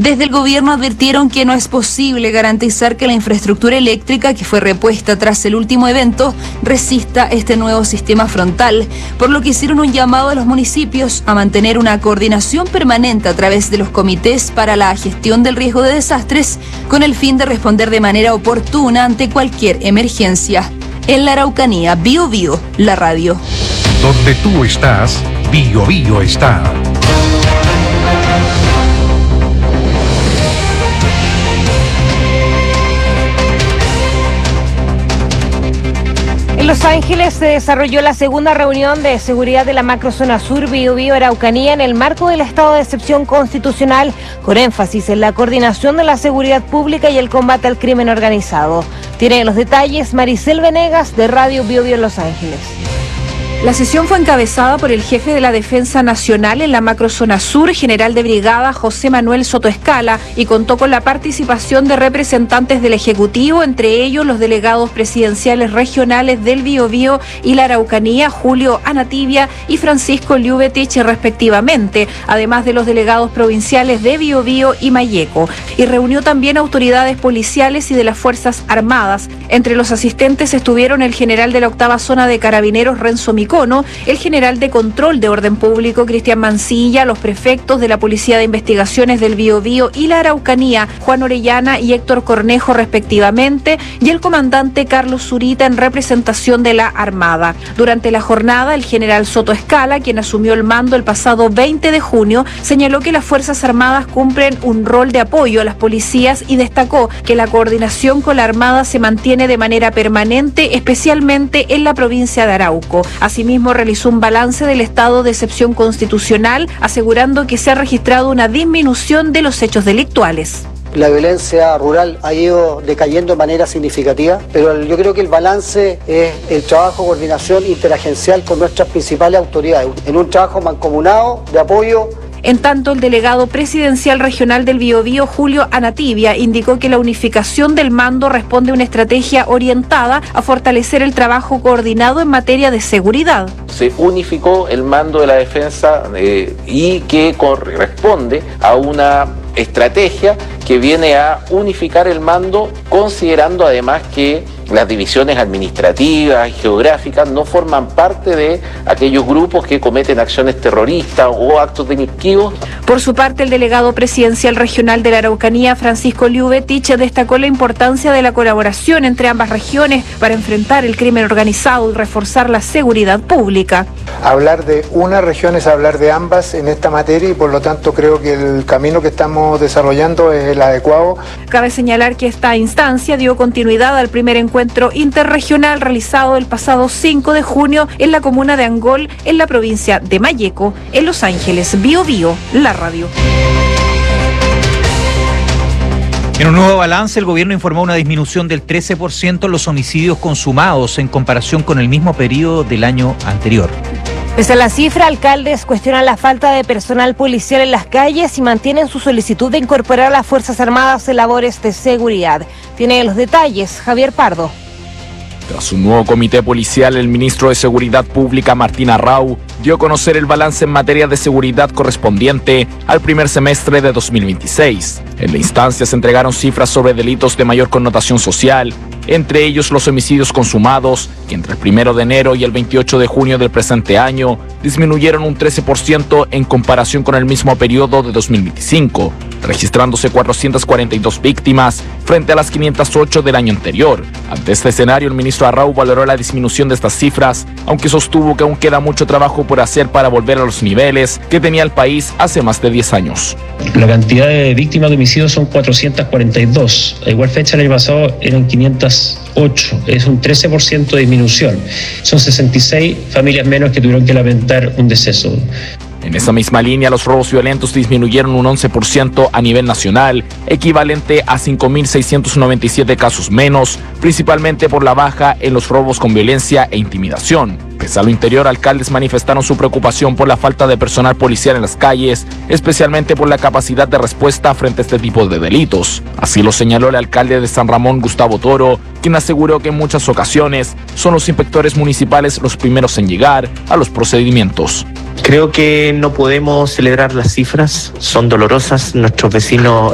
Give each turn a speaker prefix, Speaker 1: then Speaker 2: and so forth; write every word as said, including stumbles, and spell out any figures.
Speaker 1: Desde el gobierno advirtieron que no es posible garantizar que la infraestructura eléctrica que fue repuesta tras el último evento resista este nuevo sistema frontal, por lo que hicieron un llamado a los municipios a mantener una coordinación permanente a través de los comités para la gestión del riesgo de desastres, con el fin de responder de manera oportuna ante cualquier emergencia. En la Araucanía, Bío Bío, la radio.
Speaker 2: Donde tú estás, Bío Bío está.
Speaker 3: En Los Ángeles se desarrolló la segunda reunión de seguridad de la macrozona sur Bío Bío Araucanía en el marco del estado de excepción constitucional, con énfasis en la coordinación de la seguridad pública y el combate al crimen organizado. Tiene los detalles Maricel Venegas de Radio Bío Bío Los Ángeles.
Speaker 4: La sesión fue encabezada por el jefe de la Defensa Nacional en la macrozona sur, general de brigada José Manuel Soto Escala, y contó con la participación de representantes del Ejecutivo, entre ellos los delegados presidenciales regionales del Bío Bío y la Araucanía, Julio Anativia y Francisco Liubetich, respectivamente, además de los delegados provinciales de Bío Bío y Malleco, y reunió también autoridades policiales y de las Fuerzas Armadas. Entre los asistentes estuvieron el general de la octava zona de Carabineros, Renzo Micono, el general de Control de Orden Público, Cristian Mancilla, los prefectos de la Policía de Investigaciones del Bío Bío y la Araucanía, Juan Orellana y Héctor Cornejo, respectivamente, y el comandante Carlos Zurita en representación de la Armada. Durante la jornada, el general Soto Escala, quien asumió el mando el pasado veinte de junio, señaló que las Fuerzas Armadas cumplen un rol de apoyo a las policías y destacó que la coordinación con la Armada se mantiene de manera permanente, especialmente en la provincia de Arauco. Asimismo, realizó un balance del estado de excepción constitucional, asegurando que se ha registrado una disminución de los hechos delictuales.
Speaker 5: La violencia rural ha ido decayendo de manera significativa, pero yo creo que el balance es el trabajo de coordinación interagencial con nuestras principales autoridades, en un trabajo mancomunado de apoyo.
Speaker 4: En tanto, el delegado presidencial regional del Bío Bío, Julio Anativia, indicó que la unificación del mando responde a una estrategia orientada a fortalecer el trabajo coordinado en materia de seguridad.
Speaker 6: Se unificó el mando de la defensa eh, y que corresponde a una estrategia que viene a unificar el mando, considerando además que las divisiones administrativas y geográficas no forman parte de aquellos grupos que cometen acciones terroristas o actos delictivos.
Speaker 4: Por su parte, el delegado presidencial regional de la Araucanía, Francisco Liubetich, destacó la importancia de la colaboración entre ambas regiones para enfrentar el crimen organizado y reforzar la seguridad pública.
Speaker 7: Hablar de una región es hablar de ambas en esta materia y por lo tanto creo que el camino que estamos desarrollando es el adecuado.
Speaker 4: Cabe señalar que esta instancia dio continuidad al primer encuentro interregional realizado el pasado cinco de junio en la comuna de Angol, en la provincia de Malleco, en Los Ángeles. Bío Bío, la radio.
Speaker 8: En un nuevo balance, el gobierno informó una disminución del trece por ciento en los homicidios consumados en comparación con el mismo periodo del año anterior.
Speaker 3: Pese a la cifra, alcaldes cuestionan la falta de personal policial en las calles y mantienen su solicitud de incorporar a las Fuerzas Armadas en labores de seguridad. Tiene los detalles Javier Pardo.
Speaker 9: Tras un nuevo comité policial, el ministro de Seguridad Pública, Martín Arrau, dio a conocer el balance en materia de seguridad correspondiente al primer semestre de dos mil veintiséis. En la instancia se entregaron cifras sobre delitos de mayor connotación social, entre ellos los homicidios consumados, que entre el primero de enero y el veintiocho de junio del presente año disminuyeron un trece por ciento en comparación con el mismo periodo de dos mil veinticinco, registrándose cuatrocientas cuarenta y dos víctimas frente a las quinientas ocho del año anterior. Ante este escenario, el ministro Arrau valoró la disminución de estas cifras, aunque sostuvo que aún queda mucho trabajo por hacer para volver a los niveles que tenía el país hace más de diez años.
Speaker 10: La cantidad de víctimas de homicidios son cuatrocientas cuarenta y dos. A igual fecha el año pasado eran quinientas ocho. Es un trece por ciento de disminución. Son sesenta y seis familias menos que tuvieron que lamentar un deceso.
Speaker 9: En esa misma línea, los robos violentos disminuyeron un once por ciento a nivel nacional, equivalente a cinco mil seiscientos noventa y siete casos menos, principalmente por la baja en los robos con violencia e intimidación. Pese a lo interior, alcaldes manifestaron su preocupación por la falta de personal policial en las calles, especialmente por la capacidad de respuesta frente a este tipo de delitos. Así lo señaló el alcalde de San Ramón, Gustavo Toro, quien aseguró que en muchas ocasiones son los inspectores municipales los primeros en llegar a los procedimientos.
Speaker 11: Creo que no podemos celebrar las cifras, son dolorosas. Nuestros vecinos